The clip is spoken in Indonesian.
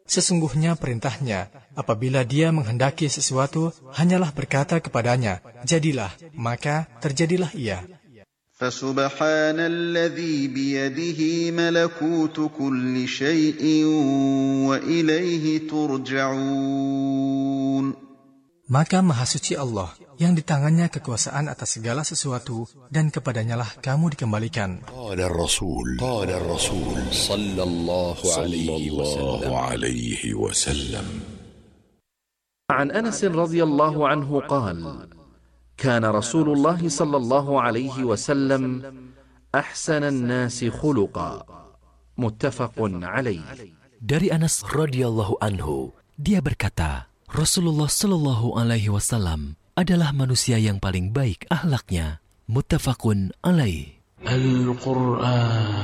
Sesungguhnya perintahnya, apabila dia menghendaki sesuatu, hanyalah berkata kepadanya, jadilah, maka terjadilah ia. فَسُبْحَانَ الَّذِي بِيَدِهِ مَلَكُوتُ كُلِّ شَيْءٍ وَإِلَيْهِ تُرْجَعُونَ. Maka Maha Suci Allah, yang di tangannya kekuasaan atas segala sesuatu, dan kepadanyalah kamu dikembalikan. قال الرسول صلى الله عليه وسلم عن أنس رضي الله عنه قال: كان رسول الله صلى الله عليه وسلم أحسن الناس خلقا. متفق عليه. Dari Anas radhiyallahu anhu, dia berkata, Rasulullah sallallahu alaihi wasallam adalah manusia yang paling baik akhlaknya. Muttafaqun alaih. Al-Quran